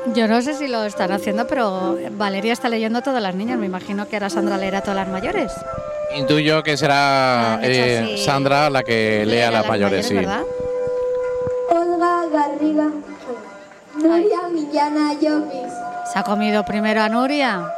Yo no sé si lo están haciendo, pero Valeria está leyendo a todas las niñas. Me imagino que ahora Sandra leerá a todas las mayores. Intuyo que será Sandra la que lea a las mayores, sí. ¿Verdad? Olga Garriga, Nuria Millana Llopis. Se ha comido primero a Nuria.